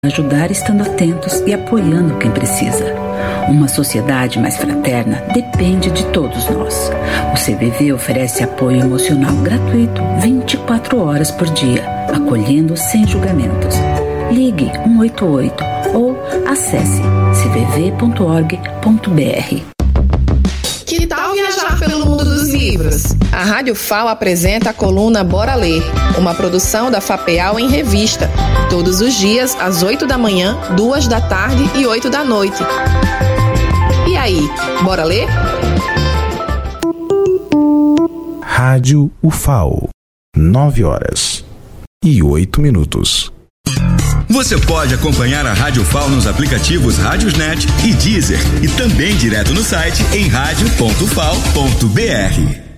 Ajudar estando atentos e apoiando quem precisa. Uma sociedade mais fraterna depende de todos nós. O CVV oferece apoio emocional gratuito 24 horas por dia, acolhendo sem julgamentos. Ligue 188 ou acesse cvv.org.br. Que tal viajar pelo mundo dos livros? A Rádio FAO apresenta a coluna Bora Ler, uma produção da FAPEAL em revista, todos os dias às 8 da manhã, 2 da tarde e 8 da noite. E aí, bora ler? Rádio UFAO, 9h08. Você pode acompanhar a Rádio FAO nos aplicativos Rádiosnet e Deezer e também direto no site em radio.fao.br.